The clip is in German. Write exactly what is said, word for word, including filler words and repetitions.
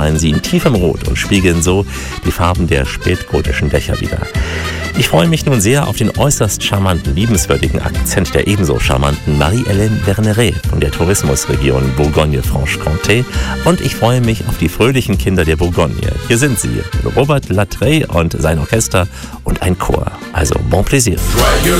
malen sie in tiefem Rot und spiegeln so die Farben der spätgotischen Dächer wider. Ich freue mich nun sehr auf den äußerst charmanten, liebenswürdigen Akzent der ebenso charmanten Marie-Hélène Verneret von der Tourismusregion Bourgogne-Franche-Comté und ich freue mich auf die fröhlichen Kinder der Bourgogne. Hier sind sie, Robert Latreille und sein Orchester und ein Chor. Also bon plaisir. Joyeux